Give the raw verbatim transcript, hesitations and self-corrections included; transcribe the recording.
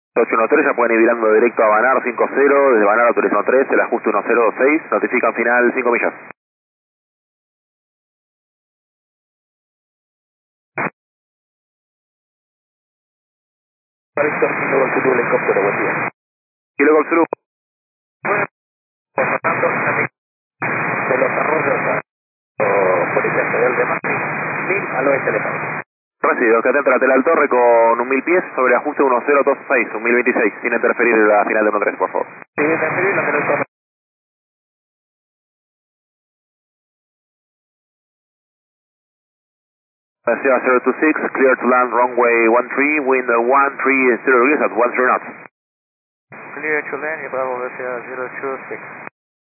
ocho uno tres, ya pueden ir virando directo a Banar cinco cero, desde Banar autorización tres, el ajuste uno cero dos seis, notifican final cinco millas. Víctor, Kilo Golf Zulu, helicóptero, buen día. Kilo Golf Zulu. Por lo tanto, de los arroyos a o Policía Federal de Madrid, mil al oeste de Madrid. Recibido, que atenta la tela al torre con un mil pies sobre ajuste uno cero dos seis, un mil veintiséis, sin interferir en la final de uno tres, por favor. Sí, interferir, la tela al torre. Sierra zero two six, clear to land runway one three, wind one three zero degrees at one three knots. Clear to land, Bravo, Russia zero two six.